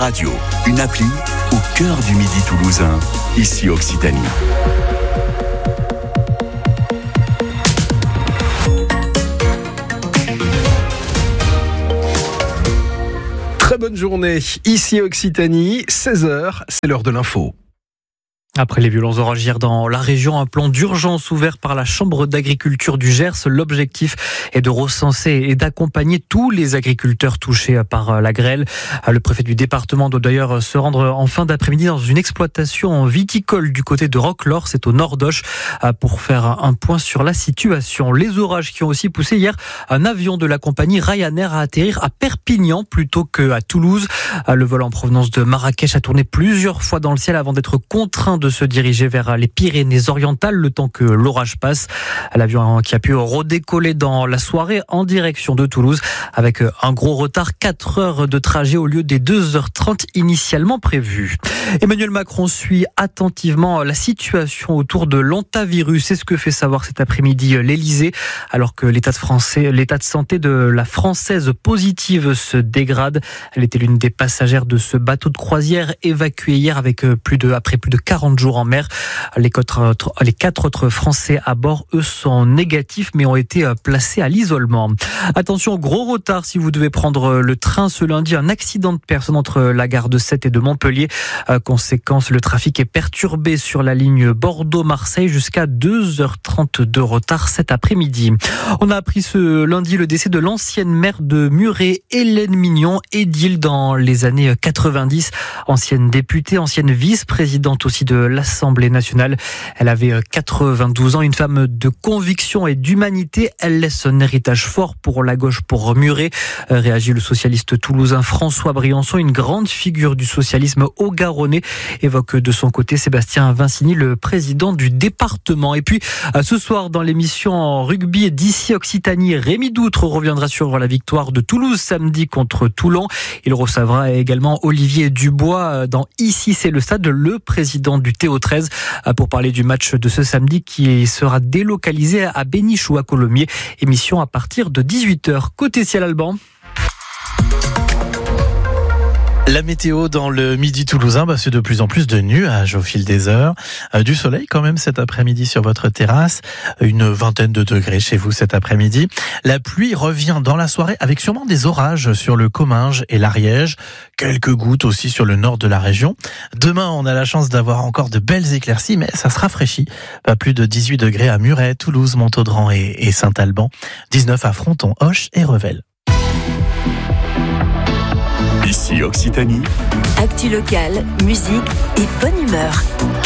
radio, une appli au cœur du Midi toulousain, ici Occitanie. Très bonne journée, ici Occitanie, 16h, c'est l'heure de l'info. Après les violents orages hier dans la région, un plan d'urgence ouvert par la Chambre d'agriculture du Gers. L'objectif est de recenser et d'accompagner tous les agriculteurs touchés par la grêle. Le préfet du département doit d'ailleurs se rendre en fin d'après-midi dans une exploitation viticole du côté de Roquelaure, c'est au nord d'Auch, pour faire un point sur la situation. Les orages qui ont aussi poussé hier un avion de la compagnie Ryanair à atterrir à Perpignan plutôt qu'à Toulouse. Le vol en provenance de Marrakech a tourné plusieurs fois dans le ciel avant d'être contraint de se diriger vers les Pyrénées-Orientales le temps que l'orage passe. L'avion qui a pu redécoller dans la soirée en direction de Toulouse avec un gros retard, 4 heures de trajet au lieu des 2h30 initialement prévues. Emmanuel Macron suit attentivement la situation autour de l'hantavirus. C'est ce que fait savoir cet après-midi l'Elysée, alors que l'état de santé de la Française positive se dégrade. Elle était l'une des passagères de ce bateau de croisière évacué hier après plus de 40 jours en mer. Les 4 autres Français à bord, eux, sont négatifs mais ont été placés à l'isolement. Attention, gros retard si vous devez prendre le train ce lundi. Un accident de personne entre la gare de Sète et de Montpellier. Conséquence, le trafic est perturbé sur la ligne Bordeaux-Marseille jusqu'à 2h30 de retard cet après-midi. On a appris ce lundi le décès de l'ancienne maire de Muret, Hélène Mignon, édile dans les années 90, ancienne députée, ancienne vice-présidente aussi de l'Assemblée nationale. Elle avait 92 ans, une femme de conviction et d'humanité. Elle laisse un héritage fort pour la gauche, pour Muret. Réagit le socialiste toulousain François Briançon, une grande figure du socialisme haut-garonnais, évoque de son côté Sébastien Vincini, le président du département. Et puis, ce soir, dans l'émission rugby d'ici Occitanie, Rémi Doutre reviendra sur la victoire de Toulouse samedi contre Toulon. Il recevra également Olivier Dubois dans Ici c'est le stade, le président du TO13, pour parler du match de ce samedi qui sera délocalisé à Béniche ou à Colomiers. Émission à partir de 18h. Côté ciel Alban. La météo dans le Midi toulousain, c'est de plus en plus de nuages au fil des heures. Du soleil quand même cet après-midi sur votre terrasse. Une vingtaine de degrés chez vous cet après-midi. La pluie revient dans la soirée avec sûrement des orages sur le Comminges et l'Ariège. Quelques gouttes aussi sur le nord de la région. Demain, on a la chance d'avoir encore de belles éclaircies, mais ça se rafraîchit. Pas plus de 18 degrés à Muret, Toulouse, Montaudan et Saint-Alban. 19 à Fronton, Auch et Revel. Ici Occitanie. Actu locale, musique et bonne humeur.